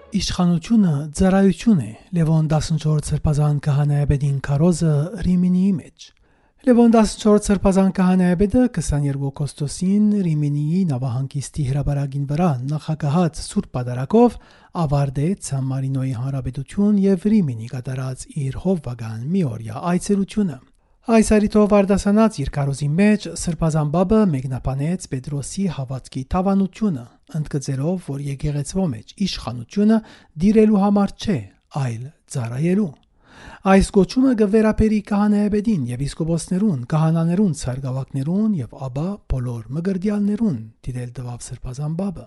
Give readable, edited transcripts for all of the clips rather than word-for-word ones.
Իշխանությունը ծառայություն է Լևոն 14 սրբազան քահանայապետին քարոզը Ռիմինիի մեջ։ Լևոն 14 սրբազան քահանայապետը 22 օգոստոսին Ռիմինիի նավահանգիստի հրապարակին վրա նախագահած սուրբ պատարագով ավարտեց Սան Մարինոյի հանրապետություն եւ Ռիմինի կատարած իր հովվական միօրյա այցելությունը։ Այս արիթով արդասանած իր քարոզի մեջ սրբազան բաբը մեկնաբանեց Պետրոսի հավատքի թավանությունը, ընդգծելով, որ եկեղեցվո մեջ իշխանությունը դիրելու համար չէ, այլ ծառայելու։ Այս կոչումը գվերապերի քահանայապետին, եպիսկոպոսներուն, քահանաներուն, ցարգավակներուն եւ ապա բոլոր մգրդյալներուն, դիտել տվավ սրբազան բաբը։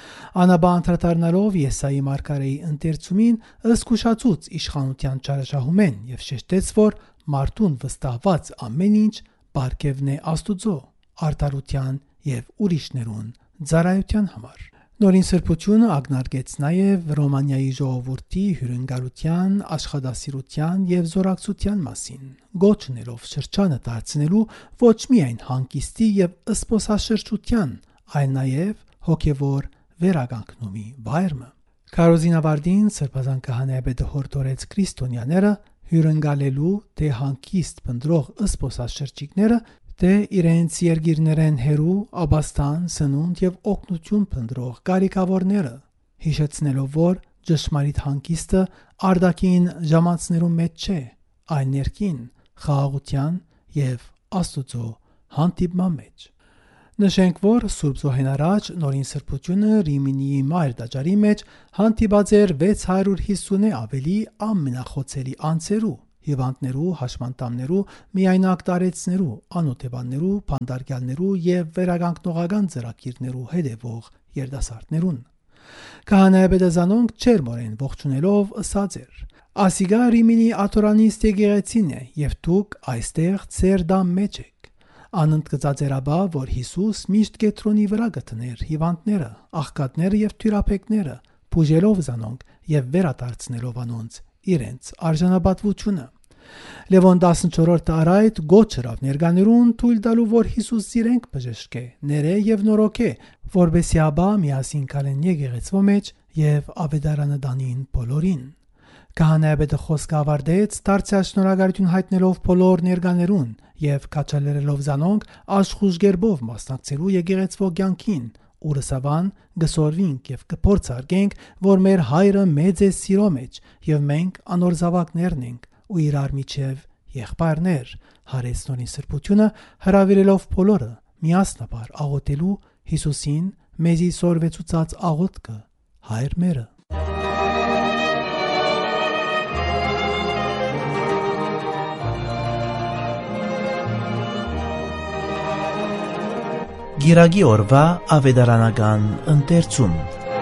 Անաբա անդրադառնալով Եսայի մարգարեի ընթերցումին ըսկուշացուց իշխանության չարաշահումեն եւ շեշտեց, որ մարդուն վստահված ամեն ինչ բարգևն է Աստուծո, արդարության եւ ուրիշներուն ծառայության համար։ Նորին սրբությունը ակնարկեց նաև Ռոմանիայի ժողովրդի հյուրընկալության, աշխատասիրության եւ զորակցության մասին, գոչներով շրջանը դարձնելու ոչ միայն հանգիստի եւ ըսպոսաշրջության, այլ նաև հոգեվոր վերականգնումի վայրը։ Քարոզին ավարտին սրբազան քահանայապետը հորդորեց քրիստոնյաները հյուրընկալելու թե հանգիստ փնտրող ըսպոսաշրջիկները, թե իրենց երգիրներեն հերու, աբաստան, սնունդ եւ օգնություն փնտրող կարիքավորները, հիշեցնելով, որ ճշմարիտ հանգիստը արդակին ժամանցներում մեջ չէ, այլ ներքին, խաղաղության եւ Աստուծո հանդիպման մեջ։ Նշենք, որ Սուրբ Զոհեն առաջ նորին սրբությունը Ռիմինիի մայր տաճարի մեջ հանդիպած էր 650-ը ավելի ամենախոցելի անձերու, հիվանդներու, հաշմանդամներու, միայնակ տարեցներու, անօթեբաններու, փանդարգյալներու եւ վերականգնողական ծրագիրներու հետևող երիտասարդներուն։ Քահանայապետը զանոնք չերմորեն ողջունելով ըսած էր. «Ասիգա Ռիմինի աթորանիստ եկեղեցին է, եւ դուք այստեղ ձեր դամ մեջ եք»։ Անընդգծած էր ապա, որ Հիսուս միշտ կետրոնի վրա գտներ հիվանդները, աղքատները եւ թյուրափեկները, բուժելով զանոնք եւ վերադարձնելով անոնց իրենց արժանապատվությունը։ Լևոն 14-ը արայդ գոչրավ ներկաներուն թույլ տալու, որ Հիսուս իրենք բժշկե, ները եւ նորոգե, որբեսի ապա միասին կալեն եկեղեցվո մեջ եւ ավետարանը դանին բոլորին։ Քահանայապետը խոսքը ավարտեց, դարձյալ շնորհակալություն հայտնելով բոլոր ներկաներուն եւ քաչալերելով զանոնք աշխուժգերբով մասնակցելու եկեղեցվո կյանքին, ուրսավան գսորվինք եւ կփորձարկենք, որ մեր հայրը մեծ է սիրո մեջ եւ մենք անոր զավակներն ենք ու իրար միջև եղբայրներ, հարեց նորին սրբությունը հրավիրելով բոլորը միասնաբար աղոթելու Հիսուսին մեզի սորվեցուցած աղոթքը հայր մերը։ Գիրագի օրվա ավետարանական ընթերցում։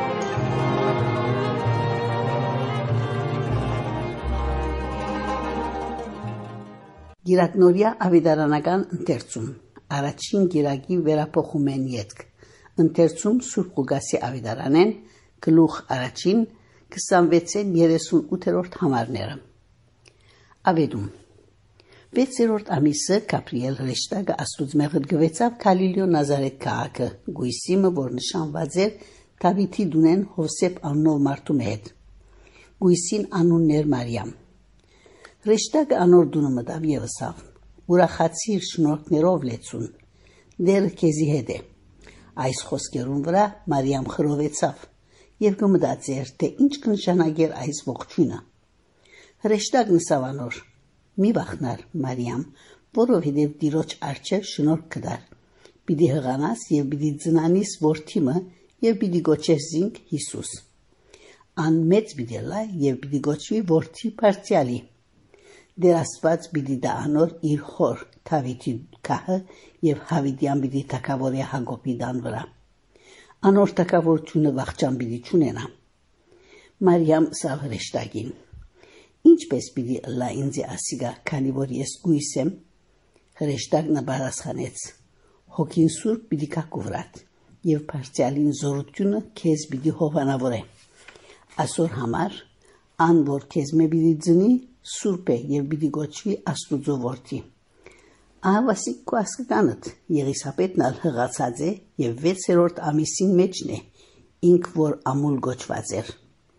Գիրակնորյա ավետարանական ընթերցում։ Առաջին գիրագի վերափոխումեն ետք։ Ընթերցում Սուրբ Ղուկասի ավետարանեն գլուխ առաջին 26-ին 38-րդ համարները։ Ավետում 6-րդ ամիսը Գաբրիել հրեշտակը Աստուծմե ղրգվեցավ Գալիլեո Նազարեթ քաղաքը, Գույսիմը, որ նշանված էր Դավիթի դունեն Հովսեփ անունով մարդու հետ։ Գույսին անուններ Մարիամ։ Հրեշտակը անոր դունը մտավ եւ ասավ. «Ուրախացիր շնորհքներով լեցուն, Տերը քեզի հետ է»։ Այս խոսքերուն վրա Մարիամ խռովեցավ եւ կմտածեր, թե ինչ կնշանակեր այս ողջույնը։ Հրեշտակն ասավ անոր. «Մի վախնար, Մարիամ, որովհետև Տիրոջ առջև շնորհք կդար։ Պիտի հղանաս եւ պիտի ծնանիս որդիմը եւ պիտի գոչես զինք Հիսուս։ Ան մեծ պիտի լա եւ պիտի գոչվի որդի Բարձյալի։ Դեր Աստված պիտի տա անոր իր խոր Դավիթի քահը եւ Հավիդյան պիտի թագավորի Հակոբի տան վրա։ Անոր թագավորությունը վախճան պիտի չունենա»։ Մարիամ ասավ հրեշտակին. «Ինչպես պիտի լա ինձ ասիգա, քանի որ ես գույս եմ»։ Հրեշտակն պատասխանեց. «Հոգին Սուրբ պիտի կակուվրատ եւ Բարձյալին զորությունը քեզ պիտի հովանավորե։ Այսօր համար ան որ քեզ մե պիտի ծնի Սուրբ է եւ պիտի գոչվի Աստուծո որդի։ Ահավասիկ քո ասկանդ Եղիսաբեթն ալ հղացած է եւ 6-րդ ամիսին մեջն է, ինք որ ամուլ գոչված էր։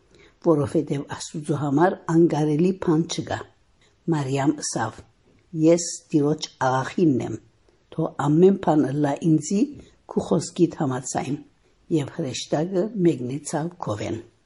որովհետև Աստուծո համար անկարելի բան չկա։ Մարիամ ասավ. Ես Տիրոջ աղախինն եմ, թող ամեն բան լա ինձի քու խոսքիդ համաձայն, եւ հրեշտակը մեկնեցավ քովեն։